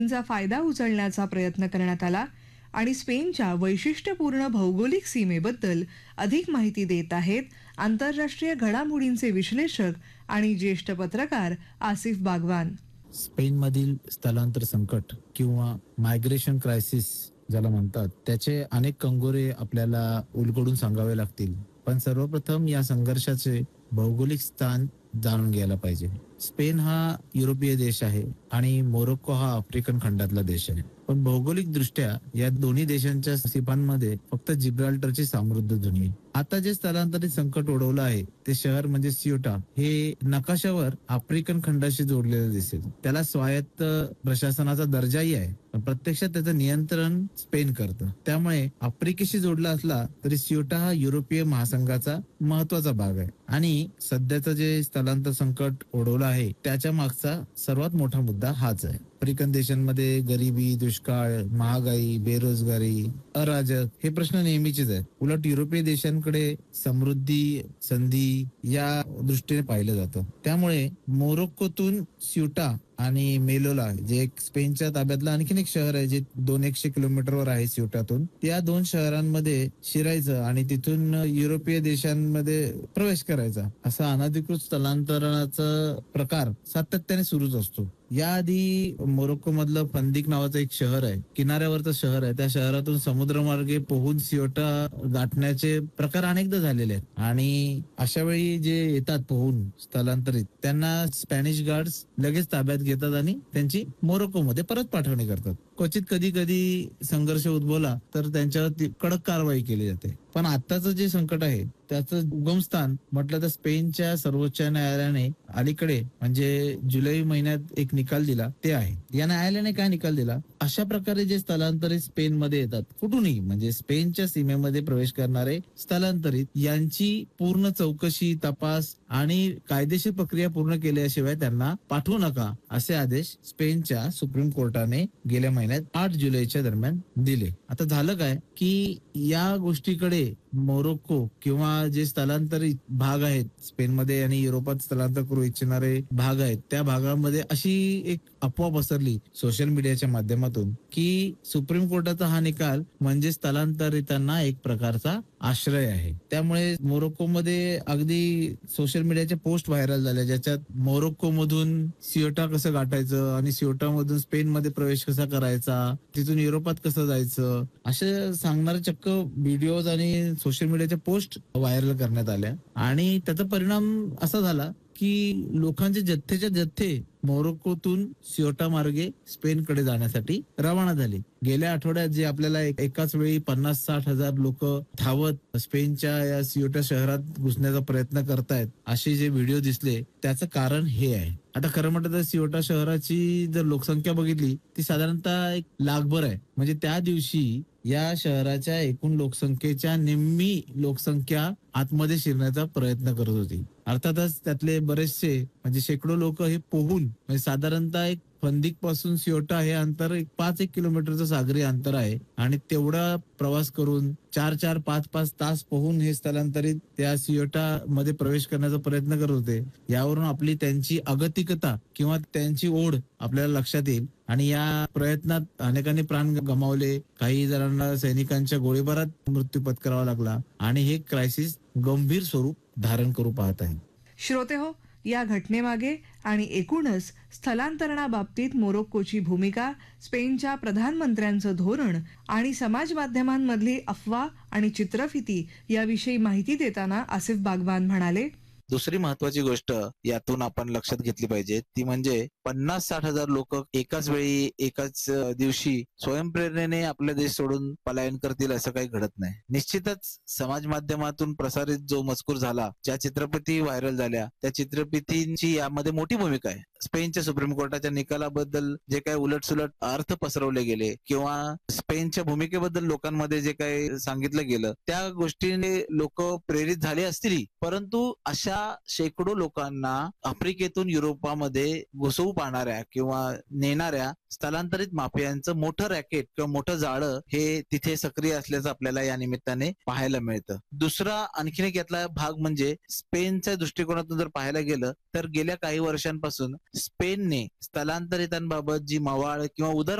चा फायदा उचलण्याचा प्रयत्न करण्यात आला आणि स्पेनच्या वैशिष्ट्यपूर्ण भौगोलिक सीमेबद्दल अधिक माहिती देत आहेत आंतरराष्ट्रीय घडामोडींचे विश्लेषक आणि ज्येष्ठ पत्रकार आसिफ बागवान. स्पेनमधील स्थलांतर संकट किंवा मायग्रेशन क्रायसिस ज्याला म्हणतात, त्याचे अनेक कंगोरे आपल्याला उलगडून सांगावे लागतील. पण सर्वप्रथम या संघर्षाचे भौगोलिक स्थान जाणून घ्यायला पाहिजे. स्पेन हा युरोपीय देश आहे आणि मोरोक्को हा आफ्रिकन खंडातला देश आहे. पण भौगोलिक दृष्ट्या या दोन्ही देशांच्या सीमांमध्ये फक्त जिब्राल्टरची समृद्ध झोन आहे. आता जे स्थलांतरित संकट ओढवलं आहे ते शहर म्हणजे सियोटा हे नकाशावर आफ्रिकन खंडाशी जोडलेलं दिसेल. त्याला स्वायत्त प्रशासनाचा दर्जाही आहे, पण प्रत्यक्षात त्याचं नियंत्रण स्पेन करतं. त्यामुळे आफ्रिकेशी जोडला असला तरी सियोटा हा युरोपीय महासंघाचा महत्वाचा भाग आहे. आणि सध्याचं जे स्थलांतर संकट ओढवलं आहे त्याच्या मागचा सर्वात मोठा मुद्दा हाच आहे. आफ्रिकन देशांमध्ये गरिबी, दुष्काळ, महागाई, बेरोजगारी, अराजक हे प्रश्न नेहमीचेच आहेत. उलट युरोपीय देशांकडे समृद्धी, संधी या दृष्टीने पाहिलं जातं. त्यामुळे मोरोक्कोतून सियोटा आणि मेलोला जे एक स्पेनच्या ताब्यातलं आणखीन एक शहर आहे जे 200 किलोमीटरवर आहे सियोटातून, त्या दोन शहरांमध्ये शिरायचं आणि तिथून युरोपीय देशांमध्ये प्रवेश करायचा असा अनधिकृत स्थलांतरणाचा प्रकार सातत्याने सुरूच असतो. याआधी मोरोक्को मधलं फंदिक नावाचं एक शहर आहे, किनाऱ्यावरचं शहर आहे. त्या शहरातून समुद्रमार्गे पोहून सियोटा गाठण्याचे प्रकार अनेकदा झालेले आहेत. आणि अशा वेळी जे येतात पोहून स्थलांतरित त्यांना स्पॅनिश गार्ड्स लगेच ताब्यात घेतात आणि त्यांची मोरोक्को मध्ये परत पाठवणी करतात. क्वचित कधी कधी संघर्ष उद्भवला तर त्यांच्यावर कडक कारवाई केली जाते. पण आताचं जे संकट आहे त्याचं उगमस्थान म्हटलं तर स्पेनच्या सर्वोच्च न्यायालयाने अलीकडे म्हणजे जुलै महिन्यात एक निकाल दिला ते आहे. या न्यायालयाने काय निकाल दिला? अशा प्रकारे जे स्थलांतरित स्पेन मध्ये येतात कुठूनही म्हणजे स्पेनच्या सीमेमध्ये प्रवेश करणारे स्थलांतरित यांची पूर्ण चौकशी, तपास आणि कायदेशीर प्रक्रिया पूर्ण केल्याशिवाय त्यांना पाठवू नका असे आदेश स्पेनच्या सुप्रीम कोर्टाने गेल्या महिन्यात 8 जुलैच्या दरम्यान दिले. आता झालं काय की या गोष्टीकडे मोरोक्को किंवा जे स्थलांतरित भाग आहेत स्पेनमध्ये आणि युरोपात स्थलांतर करू इच्छिणारे भाग आहेत त्या भागामध्ये अशी एक अफवा पसरली सोशल मीडियाच्या माध्यमातून की सुप्रीम कोर्टाचा हा निकाल म्हणजे स्थलांतरितांना एक प्रकारचा आश्रय आहे. त्यामुळे मोरोक्को मध्ये अगदी सोशल मीडियाच्या पोस्ट व्हायरल झाल्या ज्याच्यात मोरोक्को मधून सियोटा कसं गाठायचं आणि सियोटा मधून स्पेन मध्ये प्रवेश कसा करायचा, तिथून युरोपात कसं जायचं असे सांगणारे चक्क व्हिडिओज आणि सोशल मीडियाच्या पोस्ट व्हायरल करण्यात आल्या. आणि त्याचा परिणाम असा झाला की लोकांचे जथ्थेच्या जथ्थे मोरोक्कोतून सियोटा मार्गे स्पेनकडे जाण्यासाठी रवाना झाले. गेल्या आठवड्यात जे आपल्याला एकाच वेळी 50-60 हजार लोक धावत स्पेनच्या या सियोटा शहरात घुसण्याचा प्रयत्न करतायत असे जे व्हिडिओ दिसले त्याचं कारण हे आहे. आता खरं म्हटलं तर सियोटा शहराची जर लोकसंख्या बघितली ती साधारणतः 1 लाखभर आहे. म्हणजे त्या दिवशी या शहराच्या एकूण लोकसंख्येच्या निम्मी लोकसंख्या आतमध्ये शिरण्याचा प्रयत्न करत होती. अर्थातच त्यातले बरेचसे म्हणजे शेकडो लोक हे पोहून म्हणजे साधारणतः एक फंदिक पासून सियोटा हे अंतर 5-1 किलोमीटरचं सागरी अंतर आहे आणि तेवढा प्रवास करून 4-4, 5-5 तास पोहून हे स्थलांतरित त्या सियोटा मध्ये प्रवेश करण्याचा प्रयत्न करत होते. यावरून आपली त्यांची अगतिकता किंवा त्यांची ओढ आपल्याला लक्षात येईल. आणि या प्रयत्नात अनेकांनी प्राण गमावले, काही जणांना सैनिकांच्या गोळीबारात मृत्यू पत्करावा लागला आणि हे क्रायसिस गंभीर स्वरूप धारण करू पाहत आहे. श्रोते हो, या घटनेमागे आणि एकूणच स्थलांतरणाबाबतीत मोरोक्कोची भूमिका, स्पेनच्या प्रधानमंत्र्यांचं धोरण आणि समाज माध्यमांमधली अफवा आणि चित्रफिती याविषयी माहिती देताना आसिफ बागवान म्हणाले, दुसरी महत्वाची गोष्ट यातून आपण लक्षात घेतली पाहिजे ती म्हणजे 50-60 हजार लोक एकाच वेळी एकाच दिवशी स्वयंप्रेरणेने आपला देश सोडून पलायन करतील असं काही घडत नाही. निश्चितच समाज माध्यमातून प्रसारित जो मजकूर झाला, ज्या चित्रफिती व्हायरल झाल्या त्या चित्रफितींची यामध्ये मोठी भूमिका आहे. स्पेनच्या सुप्रीम कोर्टाच्या निकालाबद्दल जे काही उलटसुलट अर्थ पसरवले गेले किंवा स्पेनच्या भूमिकेबद्दल लोकांमध्ये जे काही सांगितलं गेलं त्या गोष्टीने लोक प्रेरित झाले असतील, परंतु अशा शेकडो लोकांना आफ्रिकेतून युरोपामध्ये घुसवू पाहणाऱ्या किंवा नेणाऱ्या स्थलांतरित माफियांचं मोठं रॅकेट किंवा मोठं जाळं हे तिथे सक्रिय असल्याचं आपल्याला या निमित्ताने पाहायला मिळतं. दुसरा आणखीन एक यातला भाग म्हणजे स्पेनच्या दृष्टिकोनातून जर पाहायला गेलं तर गेल्या काही वर्षांपासून स्पेनने स्थलांतरितांबाबत जी मवाळ किंवा उदर